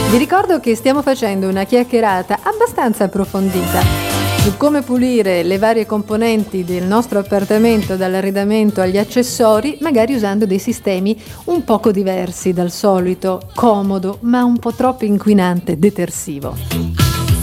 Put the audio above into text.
Vi ricordo che stiamo facendo una chiacchierata abbastanza approfondita su come pulire le varie componenti del nostro appartamento, dall'arredamento agli accessori, magari usando dei sistemi un poco diversi dal solito, comodo ma un po' troppo inquinante detersivo.